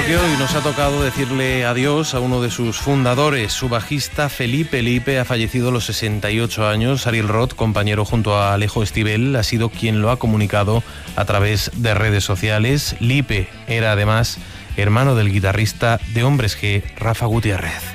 porque hoy nos ha tocado decirle adiós a uno de sus fundadores. Su bajista Felipe Lipe ha fallecido a los 68 años. Ariel Roth, compañero junto a Alejo Stivel, ha sido quien lo ha comunicado a través de redes sociales. Lipe era además hermano del guitarrista de Hombres G, Rafa Gutiérrez.